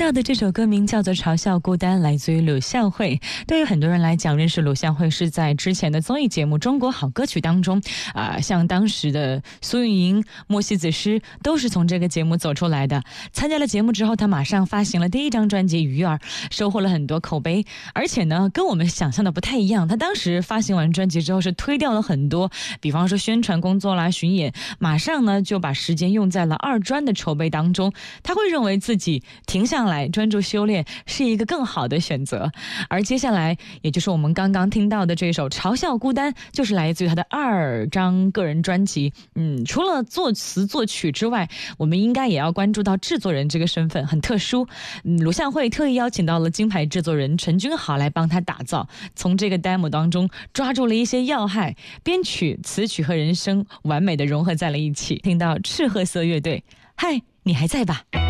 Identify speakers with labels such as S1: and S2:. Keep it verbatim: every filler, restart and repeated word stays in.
S1: 到的这首歌名叫做《嘲笑孤单》，来自于鲁向蕙。对于很多人来讲，认识鲁向蕙是在之前的综艺节目《中国好歌曲》当中啊、呃，像当时的苏运莹、莫西子诗都是从这个节目走出来的。参加了节目之后，他马上发行了第一张专辑《鱼儿》，收获了很多口碑。而且呢，跟我们想象的不太一样，他当时发行完专辑之后是推掉了很多，比方说宣传工作啦、巡演，马上呢就把时间用在了二专的筹备当中。他会认为自己停下来专注修炼是一个更好的选择。而接下来也就是我们刚刚听到的这首《嘲笑孤单》，就是来自于他的二张个人专辑。嗯，除了作词作曲之外，我们应该也要关注到制作人这个身份很特殊。嗯，鲁向蕙特意邀请到了金牌制作人陈君豪来帮他打造，从这个 demo 当中抓住了一些要害，编曲、词曲和人声完美的融合在了一起。听到赤褐色乐队，嗨，你还在吧？